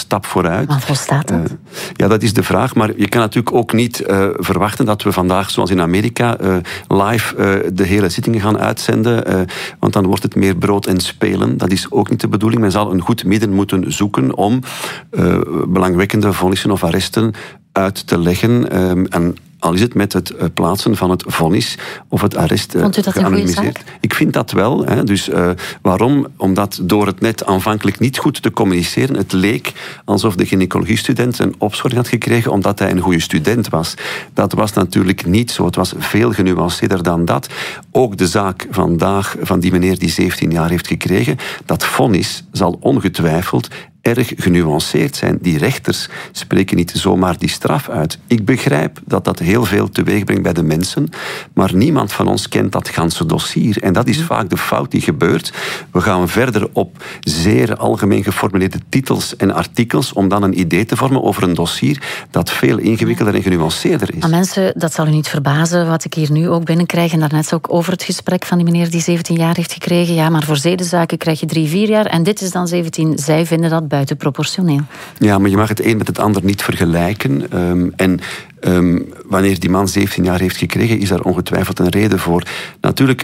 stap vooruit. Wat volstaat dat? Ja, dat is de vraag. Maar je kan natuurlijk ook niet verwachten dat we vandaag, zoals in Amerika, live de hele zittingen gaan uitzenden. Want dan wordt het meer brood en spelen. Dat is ook niet de bedoeling. Men zal een goed midden moeten zoeken om belangwekkende vonnissen of arresten uit te leggen. En al is het met het plaatsen van het vonnis of het arrest Vond u dat een goede zaak? Ik vind dat wel. Hè. Dus waarom? Omdat door het net aanvankelijk niet goed te communiceren, het leek alsof de gynaecologiestudent een opschoring had gekregen omdat hij een goede student was. Dat was natuurlijk niet zo. Het was veel genuanceerder dan dat. Ook de zaak vandaag van die meneer die 17 jaar heeft gekregen, dat vonnis zal ongetwijfeld erg genuanceerd zijn. Die rechters spreken niet zomaar die straf uit. Ik begrijp dat dat heel veel teweeg brengt bij de mensen, maar niemand van ons kent dat ganse dossier. En dat is vaak de fout die gebeurt. We gaan verder op zeer algemeen geformuleerde titels en artikels om dan een idee te vormen over een dossier dat veel ingewikkelder en genuanceerder is. Maar mensen, dat zal u niet verbazen, wat ik hier nu ook binnenkrijg, en daarnet ook over het gesprek van die meneer die 17 jaar heeft gekregen. Ja, maar voor zedenzaken krijg je 3-4 jaar en dit is dan 17. Zij vinden dat buitenproportioneel. Ja, maar je mag het een met het ander niet vergelijken. Wanneer die man 17 jaar heeft gekregen, is daar ongetwijfeld een reden voor. Natuurlijk,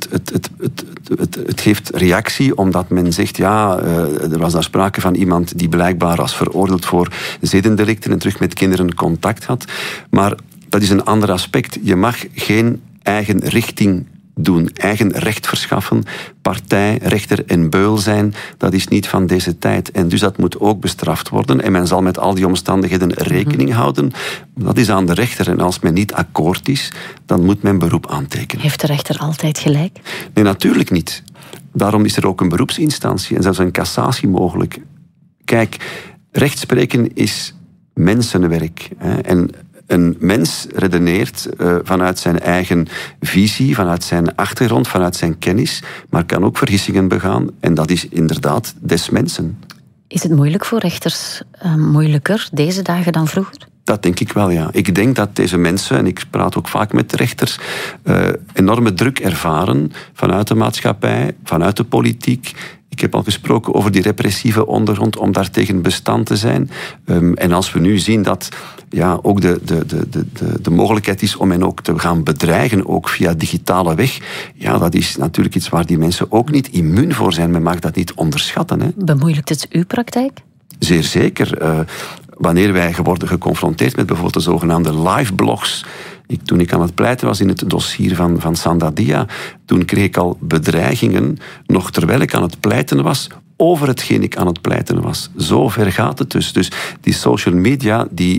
het geeft reactie, omdat men zegt, ja, er was daar sprake van iemand die blijkbaar was veroordeeld voor zedendelicten en terug met kinderen contact had. Maar dat is een ander aspect. Je mag geen eigen richting doen, eigen recht verschaffen, partij, rechter en beul zijn, dat is niet van deze tijd. En dus dat moet ook bestraft worden. En men zal met al die omstandigheden rekening houden. Dat is aan de rechter. En als men niet akkoord is, dan moet men beroep aantekenen. Heeft de rechter altijd gelijk? Nee, natuurlijk niet. Daarom is er ook een beroepsinstantie en zelfs een cassatie mogelijk. Kijk, rechtspreken is mensenwerk. En een mens redeneert vanuit zijn eigen visie, vanuit zijn achtergrond, vanuit zijn kennis, maar kan ook vergissingen begaan. En dat is inderdaad des mensen. Is het moeilijk voor rechters, moeilijker deze dagen dan vroeger? Dat denk ik wel, ja. Ik denk dat deze mensen, en ik praat ook vaak met rechters, enorme druk ervaren vanuit de maatschappij, vanuit de politiek. Ik heb al gesproken over die repressieve ondergrond om daartegen bestand te zijn. En als we nu zien dat ook de mogelijkheid is om hen ook te gaan bedreigen, ook via digitale weg, ja, dat is natuurlijk iets waar die mensen ook niet immuun voor zijn. Men mag dat niet onderschatten. Hè. Bemoeilijkt het uw praktijk? Zeer zeker. Wanneer wij worden geconfronteerd met bijvoorbeeld de zogenaamde live-blogs. Toen ik aan het pleiten was in het dossier van Sandadia, toen kreeg ik al bedreigingen, nog terwijl ik aan het pleiten was, over hetgeen ik aan het pleiten was. Zo ver gaat het dus. Dus die social media die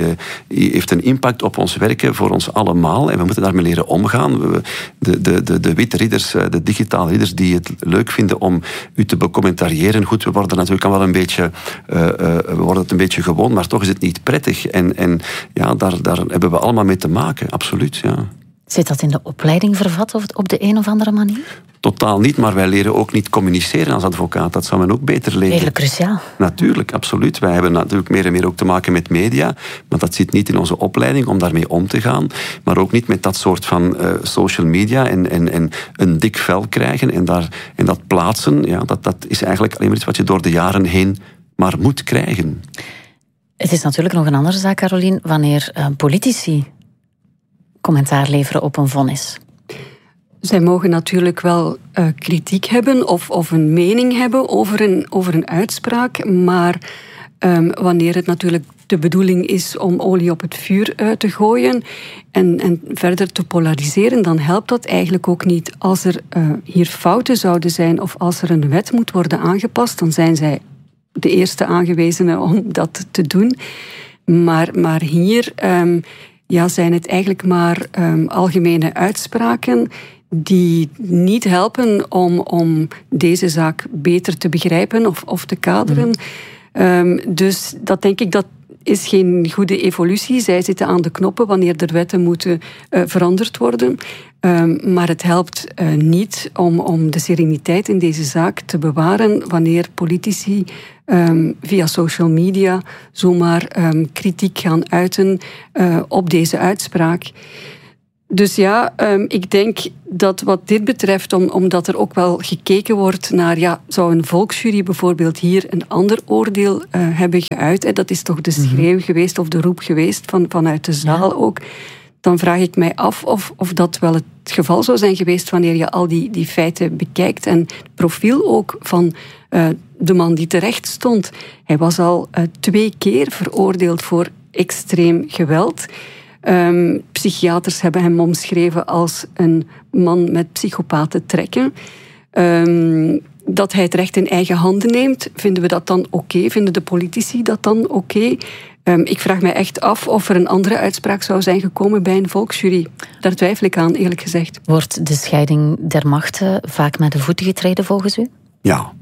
heeft een impact op ons werken voor ons allemaal. En we moeten daarmee leren omgaan. De witte ridders, de digitale ridders die het leuk vinden om u te becommentariëren. Goed, we worden natuurlijk al wel een beetje, we worden het een beetje gewoon, maar toch is het niet prettig. En ja, daar hebben we allemaal mee te maken, absoluut. Ja. Zit dat in de opleiding vervat op de een of andere manier? Totaal niet, maar wij leren ook niet communiceren als advocaat. Dat zou men ook beter leren. Heel cruciaal. Natuurlijk, absoluut. Wij hebben natuurlijk meer en meer ook te maken met media, maar dat zit niet in onze opleiding om daarmee om te gaan. Maar ook niet met dat soort van social media en een dik vel krijgen en dat plaatsen. Ja, dat is eigenlijk alleen maar iets wat je door de jaren heen maar moet krijgen. Het is natuurlijk nog een andere zaak, Caroline, wanneer politici commentaar leveren op een vonnis. Zij mogen natuurlijk wel kritiek hebben of een mening hebben over een uitspraak, maar wanneer het natuurlijk de bedoeling is om olie op het vuur te gooien en verder te polariseren, dan helpt dat eigenlijk ook niet. Als er hier fouten zouden zijn of als er een wet moet worden aangepast, dan zijn zij de eerste aangewezenen om dat te doen. Maar hier zijn het eigenlijk maar algemene uitspraken die niet helpen om deze zaak beter te begrijpen of te kaderen. Dus dat denk ik, dat is geen goede evolutie. Zij zitten aan de knoppen wanneer er wetten moeten veranderd worden. Maar het helpt niet om de sereniteit in deze zaak te bewaren wanneer politici via social media zomaar kritiek gaan uiten op deze uitspraak. Dus ja, ik denk dat wat dit betreft, omdat er ook wel gekeken wordt naar, zou een volksjury bijvoorbeeld hier een ander oordeel hebben geuit, dat is toch de schreeuw geweest of de roep geweest vanuit de zaal ook, dan vraag ik mij af of dat wel het geval zou zijn geweest wanneer je al die feiten bekijkt en het profiel ook van de man die terecht stond. Hij was al 2 keer veroordeeld voor extreem geweld. Psychiaters hebben hem omschreven als een man met psychopathe trekken. Dat hij het recht in eigen handen neemt, vinden we dat dan oké? Vinden de politici dat dan oké? Ik vraag mij echt af of er een andere uitspraak zou zijn gekomen bij een volksjury. Daar twijfel ik aan, eerlijk gezegd. Wordt de scheiding der machten vaak met de voeten getreden volgens u? Ja.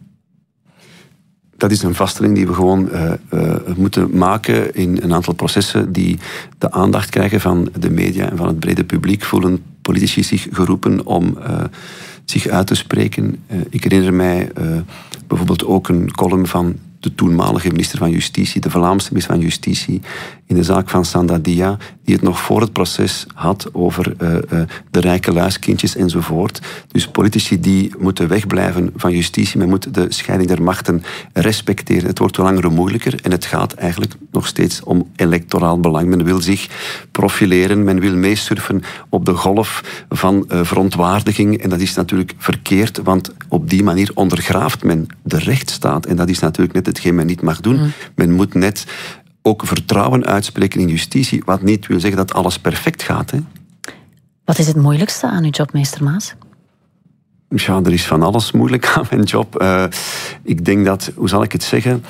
Dat is een vaststelling die we gewoon moeten maken in een aantal processen die de aandacht krijgen van de media en van het brede publiek. Voelen politici zich geroepen om zich uit te spreken. Ik herinner mij bijvoorbeeld ook een column van de toenmalige minister van Justitie, de Vlaamse minister van Justitie, in de zaak van Sandadia, die het nog voor het proces had over de rijke luiskindjes enzovoort. Dus politici die moeten wegblijven van justitie, men moet de scheiding der machten respecteren. Het wordt wel langer moeilijker en het gaat eigenlijk nog steeds om electoraal belang. Men wil zich profileren, men wil meesurfen op de golf van verontwaardiging en dat is natuurlijk verkeerd, want op die manier ondergraaft men de rechtsstaat en dat is natuurlijk net hetgeen men niet mag doen. Men moet net ook vertrouwen uitspreken in justitie, wat niet wil zeggen dat alles perfect gaat. Hè. Wat is het moeilijkste aan uw job, meester Maas? Ja, er is van alles moeilijk aan mijn job. Ik denk dat, hoe zal ik het zeggen,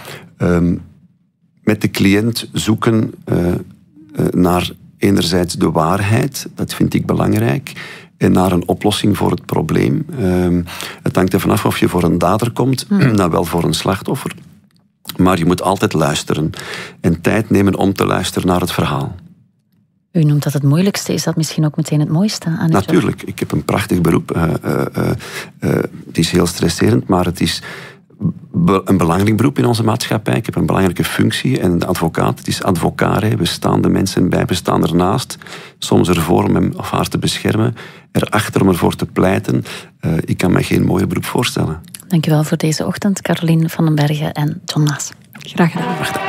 met de cliënt zoeken naar enerzijds de waarheid, dat vind ik belangrijk, en naar een oplossing voor het probleem. Het hangt ervan af of je voor een dader komt, dan wel voor een slachtoffer. Maar je moet altijd luisteren en tijd nemen om te luisteren naar het verhaal. U noemt dat het moeilijkste. Is dat misschien ook meteen het mooiste aan uw job? Natuurlijk. Ik heb een prachtig beroep. Het is heel stresserend, maar het is een belangrijk beroep in onze maatschappij. Ik heb een belangrijke functie. En de advocaat, het is advocare. We staan de mensen bij, we staan ernaast. Soms ervoor om hem of haar te beschermen. Erachter om ervoor te pleiten. Ik kan me geen mooier beroep voorstellen. Dank u wel voor deze ochtend, Carolien van den Bergen en John Maas. Graag gedaan.